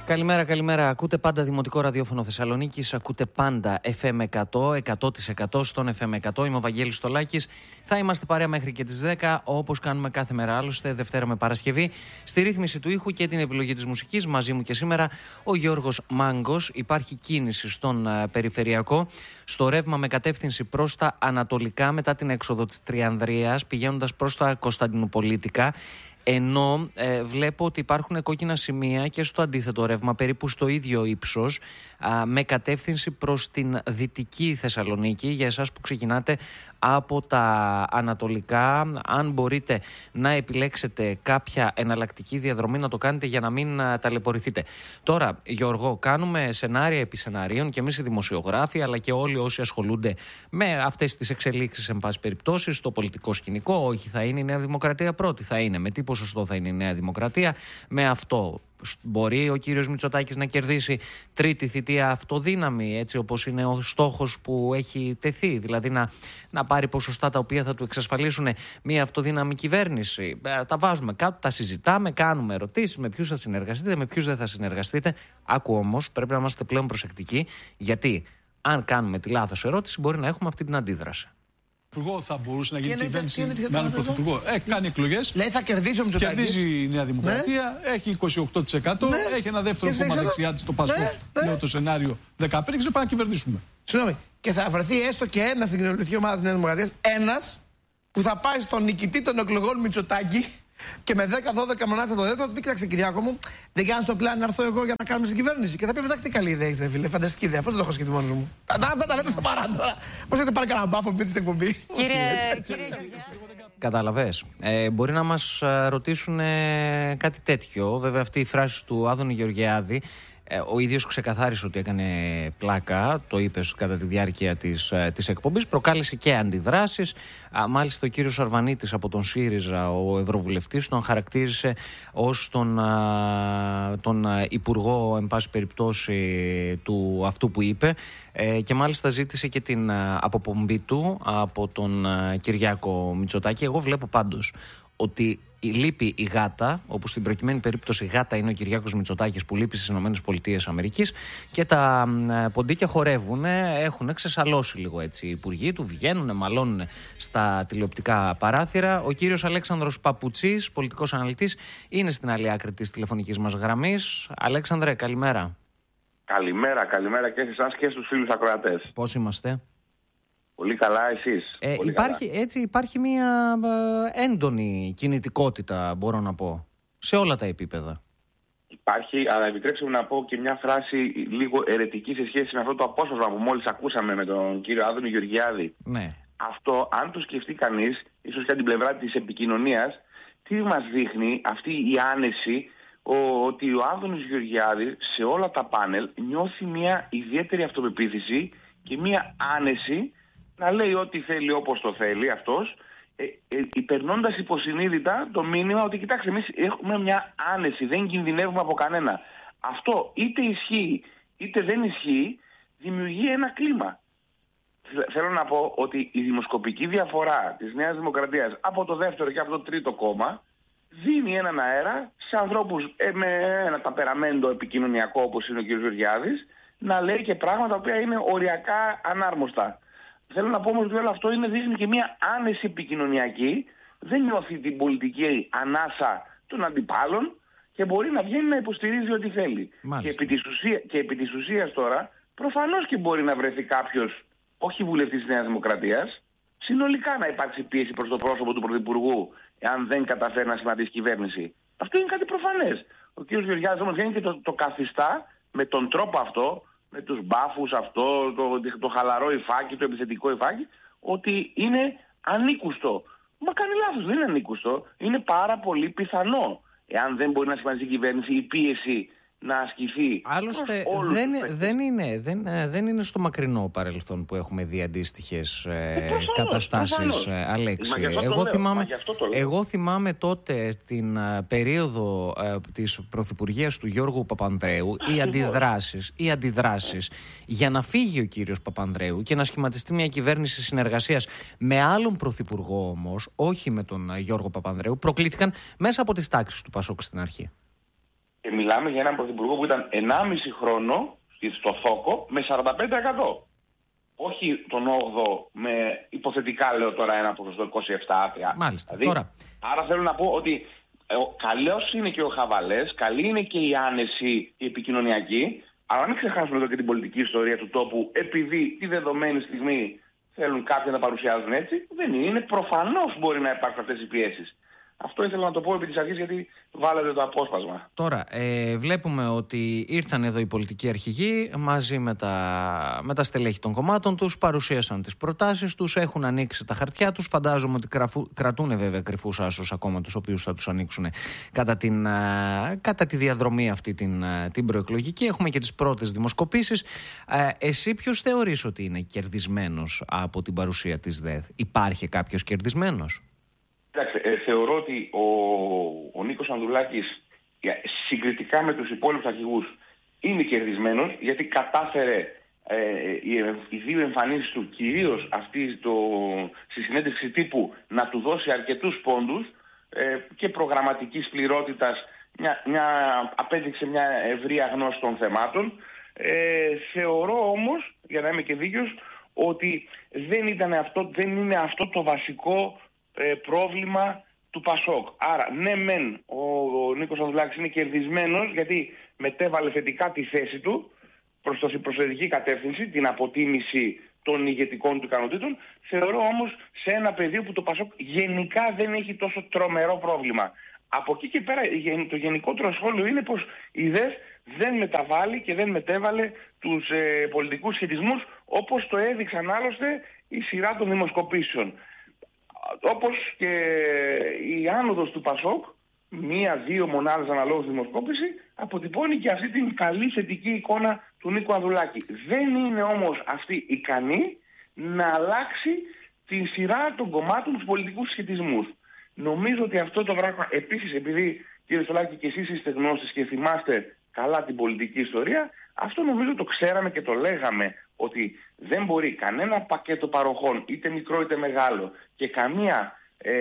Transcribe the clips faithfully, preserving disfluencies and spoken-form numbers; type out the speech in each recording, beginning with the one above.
Καλημέρα, καλημέρα. Ακούτε πάντα Δημοτικό Ραδιόφωνο Θεσσαλονίκης, ακούτε πάντα εφ εμ εκατό, εκατό τοις εκατό στον εφ εμ εκατό. Είμαι ο Βαγγέλης Στολάκης. Θα είμαστε παρέα μέχρι και τις δέκα, όπως κάνουμε κάθε μέρα άλλωστε, Δευτέρα με Παρασκευή. Στη ρύθμιση του ήχου και την επιλογή της μουσικής, μαζί μου και σήμερα ο Γιώργος Μάγκος. Υπάρχει κίνηση στον uh, περιφερειακό, στο ρεύμα με κατεύθυνση προς τα ανατολικά μετά την έξοδο της Τριανδρίας, πηγαίνοντας προς τα Κωνσταντινοπολίτικα. Ενώ ε, βλέπω ότι υπάρχουν κόκκινα σημεία και στο αντίθετο ρεύμα, περίπου στο ίδιο ύψος, α, με κατεύθυνση προς την δυτική Θεσσαλονίκη. Για εσάς που ξεκινάτε από τα ανατολικά, αν μπορείτε να επιλέξετε κάποια εναλλακτική διαδρομή, να το κάνετε για να μην α, ταλαιπωρηθείτε. Τώρα, Γιώργο, κάνουμε σενάρια επί σενάριων και εμείς οι δημοσιογράφοι, αλλά και όλοι όσοι ασχολούνται με αυτές τις εξελίξεις, εν πάση περιπτώσει, στο πολιτικό σκηνικό. Όχι, θα είναι η Νέα Δημοκρατία πρώτη, θα είναι. Με τι ποσοστό θα είναι η Νέα Δημοκρατία, με αυτό μπορεί ο κύριος Μητσοτάκης να κερδίσει τρίτη θητεία αυτοδύναμη, έτσι όπως είναι ο στόχος που έχει τεθεί, δηλαδή να, να πάρει ποσοστά τα οποία θα του εξασφαλίσουν μια αυτοδύναμη κυβέρνηση. Τα βάζουμε κάτω, τα συζητάμε, κάνουμε ερωτήσεις, με ποιους θα συνεργαστείτε, με ποιους δεν θα συνεργαστείτε. Άκου όμως, πρέπει να είμαστε πλέον προσεκτικοί, γιατί αν κάνουμε τη λάθος ερώτηση μπορεί να έχουμε αυτή την αντίδραση. Υπουργό θα μπορούσε να γίνει κυβέρνηση με άλλο πρωθυπουργό. Έχει κάνει εκλογές. Λέει θα κερδίσει ο Μητσοτάκης. Κερδίζει η Νέα Δημοκρατία. Ναι. Έχει είκοσι οκτώ τοις εκατό. Ναι. Έχει ένα δεύτερο κόμμα δεξιά της, το Πασόκ. Ναι. Ναι. Λέω το σενάριο δεκαπέντε και πάμε να κυβερνήσουμε. Συγγνώμη. Και θα βρεθεί έστω και ένα στην κοινοβουλευτική ομάδα της Νέας Δημοκρατίας. Ένας που θα πάει στον νικητή των εκλογών Μητσοτάκη και με δέκα δώδεκα μονάδες το δεύτερο, θα του πει: κοίταξε, Κυριάκο μου, δεν κάνει το πλάνο να έρθω εγώ για να κάνουμε στην κυβέρνηση. Και θα πει: εντάξει, τι καλή ιδέα είσαι, φίλε, φανταστική ιδέα. Πώς δεν το έχω σκεφτεί μόνο μου. Αυτά τα λέτε στο παρά τώρα. Πώς έχετε πάρει κανένα μπάφο πριν στην εκπομπή. Κύριε Κατάλαβες. Ε, μπορεί να μας ρωτήσουν ε, κάτι τέτοιο. Βέβαια, αυτή η φράση του Άδωνη Γεωργιάδη, ε, ο ίδιος ξεκαθάρισε ότι έκανε πλάκα, το είπε κατά τη διάρκεια της, ε, της εκπομπής, προκάλεσε και αντιδράσεις. Α, μάλιστα ο κύριος Αρβανίτης από τον ΣΥΡΙΖΑ, ο ευρωβουλευτής, τον χαρακτήρισε ως τον, α, τον α, υπουργό, εν πάση περιπτώσει, του αυτού που είπε, ε, και μάλιστα ζήτησε και την α, αποπομπή του από τον α, Κυριάκο Μητσοτάκη. Εγώ βλέπω πάντως ότι λείπει η γάτα, όπου στην προκειμένη περίπτωση η γάτα είναι ο Κυριάκος Μητσοτάκης που λείπει στις ΗΠΑ, και τα ποντίκια χορεύουν, έχουν ξεσαλώσει λίγο έτσι οι υπουργοί του, βγαίνουν, μαλώνουν στα τηλεοπτικά παράθυρα. Ο κύριος Αλέξανδρος Παπουτσής, πολιτικός αναλυτής, είναι στην άλλη άκρη της τηλεφωνικής μας γραμμής. Αλέξανδρε, καλημέρα. Καλημέρα, καλημέρα και σε εσάς και στους φίλους ακροατές. Πώς είμαστε? Πολύ καλά, εσείς? Ε, Πολύ υπάρχει, καλά. Έτσι, υπάρχει μια ε, έντονη κινητικότητα, μπορώ να πω, σε όλα τα επίπεδα. Υπάρχει, αλλά επιτρέψτε μου να πω και μια φράση λίγο αιρετική σε σχέση με αυτό το απόσπασμα που μόλις ακούσαμε με τον κύριο Άδωνη Γεωργιάδη. Ναι. Αυτό, αν το σκεφτεί κανείς, ίσως και από την πλευρά της επικοινωνίας, τι μας δείχνει αυτή η άνεση, ο, ότι ο Άδωνης Γεωργιάδης σε όλα τα πάνελ νιώθει μια ιδιαίτερη αυτοπεποίθηση και μια άνεση να λέει ό,τι θέλει όπως το θέλει αυτός, ε, ε, υπερνώντας υποσυνείδητα το μήνυμα ότι κοιτάξτε, εμείς έχουμε μια άνεση, δεν κινδυνεύουμε από κανένα. Αυτό είτε ισχύει είτε δεν ισχύει, δημιουργεί ένα κλίμα. Θέλω να πω ότι η δημοσκοπική διαφορά της Νέας Δημοκρατίας από το δεύτερο και από το τρίτο κόμμα δίνει έναν αέρα σε ανθρώπους ε, με ένα ταπεραμέντο επικοινωνιακό όπως είναι ο κ. Γεωργιάδης, να λέει και πράγματα που είναι οριακά ανάρμοστα. Θέλω να πω όμως ότι όλο αυτό είναι, δείχνει και μια άνεση επικοινωνιακή, δεν νιώθει την πολιτική ανάσα των αντιπάλων και μπορεί να βγαίνει να υποστηρίζει ό,τι θέλει. Και επί, της ουσία, και επί της ουσίας τώρα, προφανώς και μπορεί να βρεθεί κάποιος, όχι βουλευτής της Νέας Δημοκρατίας, συνολικά να υπάρξει πίεση προς το πρόσωπο του Πρωθυπουργού, εάν δεν καταφέρει να σχηματίσει κυβέρνηση. Αυτό είναι κάτι προφανές. Ο κ. Γεωργιάδης όμως βγαίνει και το, το καθιστά με τον τρόπο αυτό, με τους μπάφους αυτό, το, το, το χαλαρό υφάκι, το επιθετικό υφάκι, ότι είναι ανήκουστο. Μα κάνει λάθος, δεν είναι ανήκουστο. Είναι πάρα πολύ πιθανό, εάν δεν μπορεί να σχηματίσει η κυβέρνηση, η πίεση να ασκηθεί. Άλλωστε δεν, δεν, είναι, δεν, δεν είναι στο μακρινό παρελθόν που έχουμε δει αντίστοιχες ε, καταστάσεις, ε, Αλέξη. Εγώ θυμάμαι, εγώ θυμάμαι τότε την uh, περίοδο uh, της πρωθυπουργίας του Γιώργου Παπανδρέου, οι αντιδράσεις, οι αντιδράσεις για να φύγει ο κύριος Παπανδρέου και να σχηματιστεί μια κυβέρνηση συνεργασίας με άλλον πρωθυπουργό όμως, όχι με τον uh, Γιώργο Παπανδρέου, προκλήθηκαν μέσα από τις τάξεις του Πασόκ στην αρχή. Και μιλάμε μιλάμε για έναν πρωθυπουργό που ήταν ενάμιση χρόνο στο θόκο με σαράντα πέντε τοις εκατό. Όχι τον όγδοο με υποθετικά, λέω τώρα, ένα ποσοστό είκοσι επτά τρία. Μάλιστα. Δηλαδή, τώρα. Άρα θέλω να πω ότι καλός είναι και ο χαβαλές, καλή είναι και η άνεση η επικοινωνιακή, αλλά μην ξεχάσουμε εδώ και την πολιτική ιστορία του τόπου, επειδή τη δεδομένη στιγμή θέλουν κάποιοι να τα παρουσιάζουν έτσι. Δεν είναι. Είναι προφανώς μπορεί να υπάρχουν αυτές οι πιέσεις. Αυτό ήθελα να το πω επί της αρχής, γιατί βάλετε το απόσπασμα. Τώρα, ε, βλέπουμε ότι ήρθαν εδώ οι πολιτικοί αρχηγοί μαζί με τα, με τα στελέχη των κομμάτων τους, παρουσίασαν τις προτάσεις τους, έχουν ανοίξει τα χαρτιά τους. Φαντάζομαι ότι κραφού, κρατούν βέβαια κρυφούς άσους ακόμα, τους οποίους θα τους ανοίξουν κατά, την, α, κατά τη διαδρομή αυτή την, α, την προεκλογική. Έχουμε και τις πρώτες δημοσκοπήσεις. Ε, εσύ ποιος θεωρείς ότι είναι κερδισμένος από την παρουσία της ΔΕΘ? Υπάρχει κάποιος κερδισμένος? Κοιτάξτε, ε, θεωρώ ότι ο, ο Νίκος Ανδρουλάκης συγκριτικά με τους υπόλοιπους αρχηγούς είναι κερδισμένος, γιατί κατάφερε ε, οι, οι δύο εμφανίσεις του, κυρίως αυτή το, στη συνέντευξη τύπου, να του δώσει αρκετούς πόντους ε, και προγραμματικής πληρότητας, μια, μια, απέδειξε μια ευρεία γνώση των θεμάτων. Ε, θεωρώ όμως, για να είμαι και δίκαιος, ότι δεν, ήταν αυτό, δεν είναι αυτό το βασικό Ε, πρόβλημα του Πασόκ. Άρα, ναι μεν ο, ο Νίκος Ανδρουλάκης είναι κερδισμένος, γιατί μετέβαλε θετικά τη θέση του προς την προσθετική κατεύθυνση, την αποτίμηση των ηγετικών του ικανοτήτων. Θεωρώ όμως σε ένα πεδίο που το Πασόκ γενικά δεν έχει τόσο τρομερό πρόβλημα. Από εκεί και πέρα το γενικότερο σχόλιο είναι πως η ΔΕΘ δεν μεταβάλλει και δεν μετέβαλε τους ε, πολιτικούς σχετισμούς, όπως το έδειξαν άλλωστε η σειρά των δημοσκοπήσεων. Όπως και η άνοδος του Πασόκ, μία-δύο μονάδες αναλόγως δημοσκόπηση, αποτυπώνει και αυτή την καλή θετική εικόνα του Νίκου Ανδρουλάκη. Δεν είναι όμως αυτή ικανή να αλλάξει τη σειρά των κομμάτων, τους πολιτικούς σχετισμούς. Νομίζω ότι αυτό το πράγμα, επίσης, επειδή κύριε Στολάκη και εσείς είστε γνώστες και θυμάστε καλά την πολιτική ιστορία, αυτό νομίζω το ξέραμε και το λέγαμε, ότι δεν μπορεί κανένα πακέτο παροχών, είτε μικρό είτε μεγάλο, και καμία ε,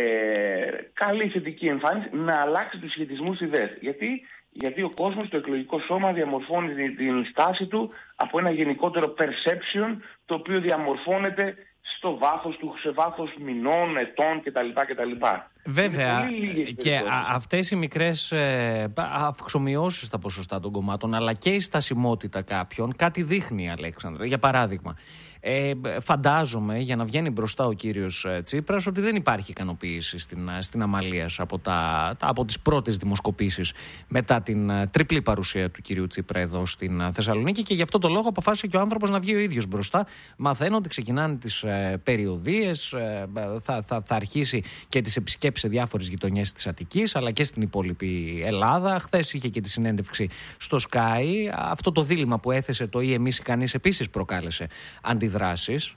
καλή θετική εμφάνιση να αλλάξει τους σχετισμούς στη ΔΕΘ. Γιατί, γιατί ο κόσμος, το εκλογικό σώμα, διαμορφώνει την, την στάση του από ένα γενικότερο perception, το οποίο διαμορφώνεται στο βάθος του, σε βάθος μηνών, ετών κτλ. κτλ. Βέβαια, και α, αυτές οι μικρές ε, αυξομοιώσεις στα ποσοστά των κομμάτων, αλλά και η στασιμότητα κάποιων, κάτι δείχνει, Αλέξανδρε. Για παράδειγμα, ε, φαντάζομαι, για να βγαίνει μπροστά ο κύριος Τσίπρας, ότι δεν υπάρχει ικανοποίηση στην, στην Αμαλίας από, τα, από τις πρώτες δημοσκοπήσεις μετά την τριπλή παρουσία του κυρίου Τσίπρα εδώ στην Θεσσαλονίκη, και γι' αυτό το λόγο αποφάσισε και ο άνθρωπος να βγει ο ίδιος μπροστά. Μαθαίνω ότι ξεκινάνε τις ε, περιοδίες, ε, θα, θα, θα αρχίσει και τις επισκέψεις σε διάφορες γειτονιές της Αττικής, αλλά και στην υπόλοιπη Ελλάδα. Χθες είχε και τη συνέντευξη στο Sky. Αυτό το δίλημμα που έθεσε το ή εμείς ή κανείς επίσης προκάλεσε αντιδράσεις.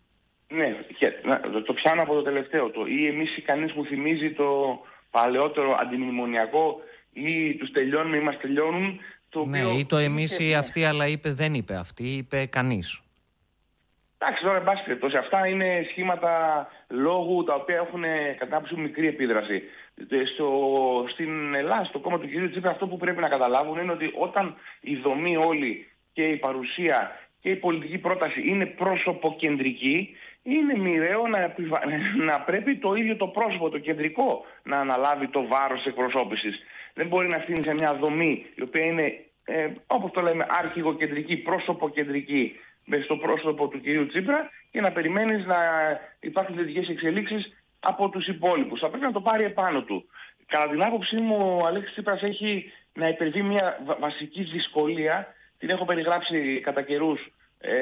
Ναι, το πιάνω από το τελευταίο. Το ή εμείς ή κανείς μου θυμίζει το παλαιότερο αντιμνημονιακό ή τους τελειώνουμε ή μας τελειώνουν. Το ναι, οποίο... ή το εμείς ή αυτή, αλλά είπε, δεν είπε αυτή, είπε κανείς. Εντάξει, τώρα, εν πάση περιπτώσει, αυτά είναι σχήματα λόγου τα οποία έχουν κατά άποψή μικρή επίδραση. Στο, στην Ελλάδα, στο κόμμα του κ. Τσίπρα, αυτό που πρέπει να καταλάβουν είναι ότι όταν η δομή όλη και η παρουσία και η πολιτική πρόταση είναι πρόσωποκεντρική, είναι μοιραίο να, επιβα... να πρέπει το ίδιο το πρόσωπο, το κεντρικό, να αναλάβει το βάρος της εκπροσώπησης. Δεν μπορεί να στείλει σε μια δομή η οποία είναι, ε, όπως το λέμε, αρχηγοκεντρική, πρόσωποκεντρική, στο πρόσωπο του κυρίου Τσίπρα, και να περιμένεις να υπάρχουν θετικές εξελίξεις από τους υπόλοιπους. Θα πρέπει να το πάρει επάνω του. Κατά την άποψή μου, ο Αλέξης Τσίπρας έχει να υπερβεί μια βασική δυσκολία, την έχω περιγράψει κατά καιρούς. Ε,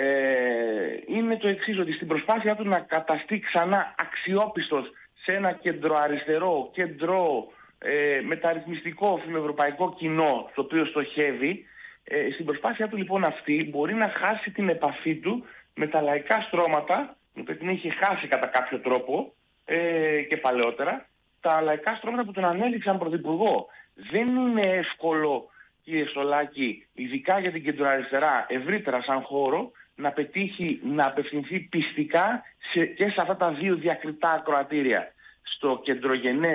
είναι το εξής, ότι στην προσπάθειά του να καταστεί ξανά αξιόπιστος σε ένα κεντροαριστερό, κεντρό, ε, μεταρρυθμιστικό, φιλοευρωπαϊκό κοινό, στο οποίο στοχεύει, Ε, στην προσπάθειά του λοιπόν αυτή μπορεί να χάσει την επαφή του με τα λαϊκά στρώματα, που την είχε χάσει κατά κάποιο τρόπο ε, και παλαιότερα, τα λαϊκά στρώματα που τον ανέληξαν πρωθυπουργό. Δεν είναι εύκολο, κύριε Στολάκη, ειδικά για την κεντροαριστερά, ευρύτερα σαν χώρο, να πετύχει να απευθυνθεί πιστικά σε, και σε αυτά τα δύο διακριτά ακροατήρια, στο κεντρογενές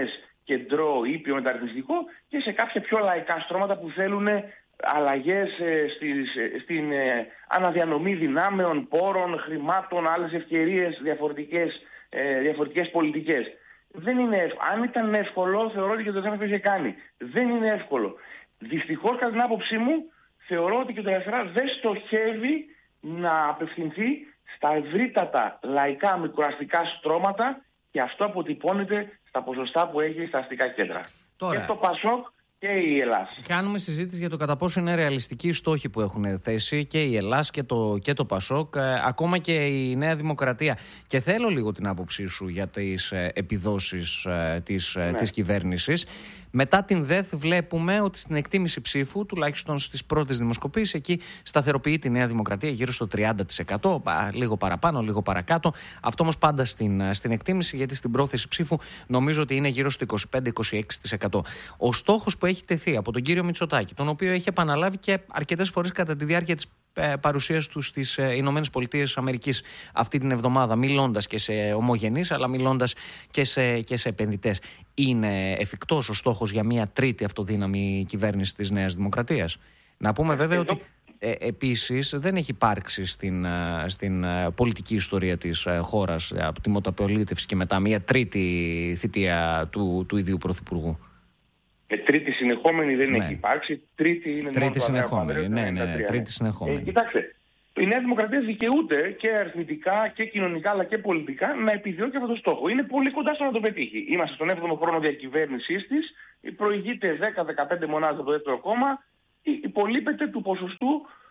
κεντρό ήπιο μεταρρυθμιστικό και σε κάποια πιο λαϊκά στρώματα που θέλουν αλλαγές στις, στην ε, αναδιανομή δυνάμεων, πόρων, χρημάτων, άλλες ευκαιρίες, διαφορετικές, ε, διαφορετικές πολιτικές. Δεν είναι εύκολο. Αν ήταν εύκολο, θεωρώ ότι και το θέμα το είχε κάνει. Δεν είναι εύκολο. Δυστυχώς, κατά την άποψή μου, θεωρώ ότι και το αριστερά δεν στοχεύει να απευθυνθεί στα ευρύτατα λαϊκά μικροαστικά στρώματα και αυτό αποτυπώνεται στα ποσοστά που έχει στα αστικά κέντρα. Τώρα, και το Πασόκ και η Ελλάς. Κάνουμε συζήτηση για το κατά πόσο είναι ρεαλιστικοί οι στόχοι που έχουν θέσει και η Ελλάς και το, και το Πασόκ, ε, ακόμα και η Νέα Δημοκρατία. Και θέλω λίγο την άποψή σου για τις ε, επιδόσεις ε, της, ναι. της κυβέρνησης. Μετά την ΔΕΘ βλέπουμε ότι στην εκτίμηση ψήφου, τουλάχιστον στις πρώτες δημοσκοπήσεις, εκεί σταθεροποιεί τη Νέα Δημοκρατία γύρω στο τριάντα τοις εκατό, λίγο παραπάνω, λίγο παρακάτω. Αυτό όμως πάντα στην, στην εκτίμηση, γιατί στην πρόθεση ψήφου νομίζω ότι είναι γύρω στο είκοσι πέντε με είκοσι έξι τοις εκατό. Ο στόχος που έχει τεθεί από τον κύριο Μητσοτάκη, τον οποίο έχει επαναλάβει και αρκετές φορές κατά τη διάρκεια της παρουσίας του στις Ηνωμένες Πολιτείες Αμερικής αυτή την εβδομάδα, μιλώντας και σε ομογενείς αλλά μιλώντας και σε, και σε επενδυτές. Είναι εφικτός ο στόχος για μια τρίτη αυτοδύναμη κυβέρνηση της Νέας Δημοκρατίας? Να πούμε βέβαια ότι ε, επίσης δεν έχει υπάρξει στην, στην πολιτική ιστορία της χώρας από τη μεταπολίτευση και μετά μια τρίτη θητεία του, του ίδιου Πρωθυπουργού. Ε, τρίτη συνεχόμενη δεν ναι. έχει υπάρξει. Τρίτη είναι τρίτη μόνο συνεχόμενη. Ναι, ναι, ναι, τρίτη συνεχόμενη. Ε, κοιτάξτε, η Νέα Δημοκρατία δικαιούται και αριθμητικά και κοινωνικά αλλά και πολιτικά να επιδιώκει αυτό το στόχο. Είναι πολύ κοντά στο να το πετύχει. Είμαστε στον έβδομο χρόνο διακυβέρνησής της. Προηγείται δέκα με δεκαπέντε μονάδες από το δεύτερο κόμμα. Υπολείπεται του ποσοστού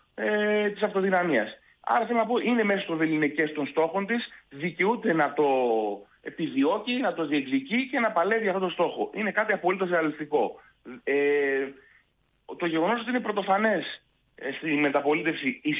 ε, της αυτοδυναμίας. Άρα θέλω να πω, είναι μέσα στο βεληνικές των στόχων της. Δικαιούται να το επιδιώκει, να το διεκδικεί και να παλεύει αυτό το στόχο. Είναι κάτι απολύτως ρεαλιστικό. Ε, το γεγονός ότι είναι πρωτοφανές στη μεταπολίτευση